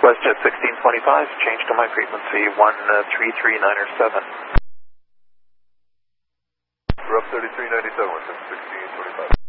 WestJet 1625, change to my frequency 13397. Rough 3397, WestJet 1625.